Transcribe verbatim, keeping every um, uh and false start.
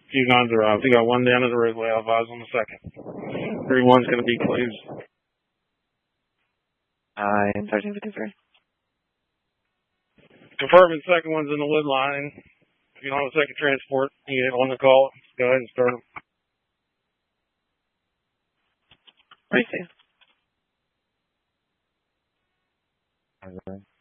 Few guns are out. We got one down at the Ridgeway. I'll advise on the second. Three one's going to be closed. Uh, in thirteen fifty-three. Confirming second one's in the wood line. If you don't have a second transport, you get on the call. Go ahead and start them. Right there. Okay.